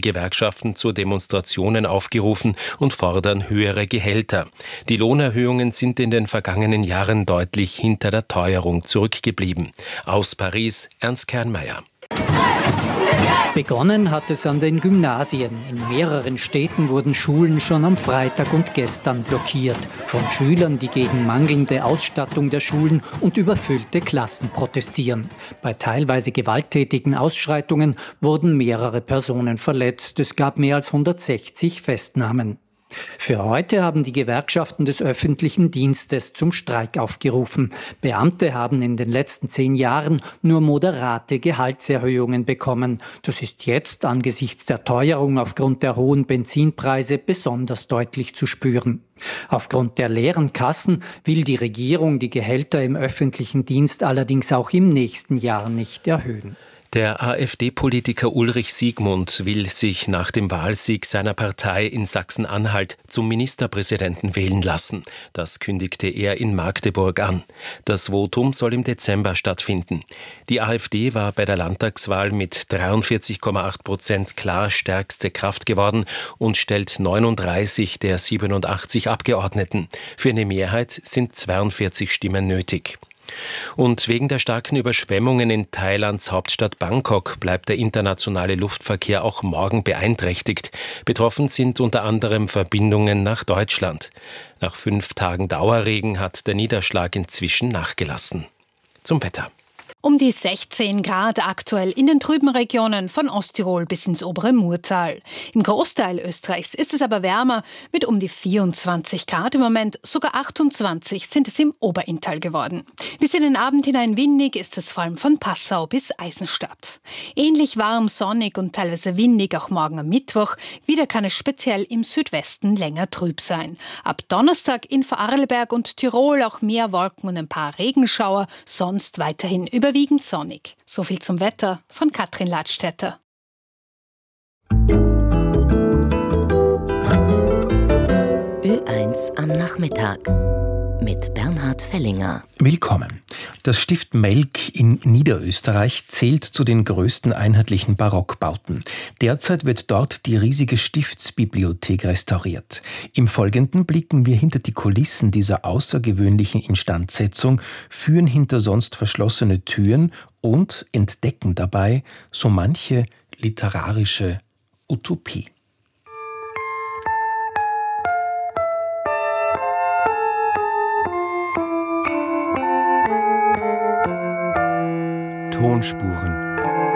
Gewerkschaften zu Demonstrationen aufgerufen und fordern höhere Gehälter. Die Lohnerhöhungen sind in den vergangenen Jahren deutlich hinter der Teuerung zurückgeblieben. Aus Paris, Ernst Kernmeier. Begonnen hat es an den Gymnasien. In mehreren Städten wurden Schulen schon am Freitag und gestern blockiert. Von Schülern, die gegen mangelnde Ausstattung der Schulen und überfüllte Klassen protestieren. Bei teilweise gewalttätigen Ausschreitungen wurden mehrere Personen verletzt. Es gab mehr als 160 Festnahmen. Für heute haben die Gewerkschaften des öffentlichen Dienstes zum Streik aufgerufen. Beamte haben in den letzten 10 Jahren nur moderate Gehaltserhöhungen bekommen. Das ist jetzt angesichts der Teuerung aufgrund der hohen Benzinpreise besonders deutlich zu spüren. Aufgrund der leeren Kassen will die Regierung die Gehälter im öffentlichen Dienst allerdings auch im nächsten Jahr nicht erhöhen. Der AfD-Politiker Ulrich Siegmund will sich nach dem Wahlsieg seiner Partei in Sachsen-Anhalt zum Ministerpräsidenten wählen lassen. Das kündigte er in Magdeburg an. Das Votum soll im Dezember stattfinden. Die AfD war bei der Landtagswahl mit 43,8% klar stärkste Kraft geworden und stellt 39 der 87 Abgeordneten. Für eine Mehrheit sind 42 Stimmen nötig. Und wegen der starken Überschwemmungen in Thailands Hauptstadt Bangkok bleibt der internationale Luftverkehr auch morgen beeinträchtigt. Betroffen sind unter anderem Verbindungen nach Deutschland. Nach 5 Tagen Dauerregen hat der Niederschlag inzwischen nachgelassen. Zum Wetter. Um die 16 Grad aktuell in den trüben Regionen von Osttirol bis ins obere Murtal. Im Großteil Österreichs ist es aber wärmer mit um die 24 Grad im Moment. Sogar 28 sind es im Oberinntal geworden. Bis in den Abend hinein windig ist es vor allem von Passau bis Eisenstadt. Ähnlich warm, sonnig und teilweise windig auch morgen am Mittwoch. Wieder kann es speziell im Südwesten länger trüb sein. Ab Donnerstag in Vorarlberg und Tirol auch mehr Wolken und ein paar Regenschauer. Sonst weiterhin überwiegend sonnig. So viel zum Wetter von Katrin Ladstätter. Ö1 am Nachmittag mit Bernhard Fellinger. Willkommen. Das Stift Melk in Niederösterreich zählt zu den größten einheitlichen Barockbauten. Derzeit wird dort die riesige Stiftsbibliothek restauriert. Im Folgenden blicken wir hinter die Kulissen dieser außergewöhnlichen Instandsetzung, führen hinter sonst verschlossene Türen und entdecken dabei so manche literarische Utopie. Tonspuren